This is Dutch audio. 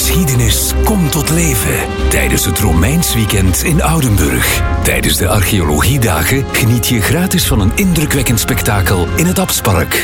geschiedenis komt tot leven tijdens het Romeins weekend in Oudenburg. Tijdens de archeologiedagen geniet je gratis van een indrukwekkend spektakel in het Abspark.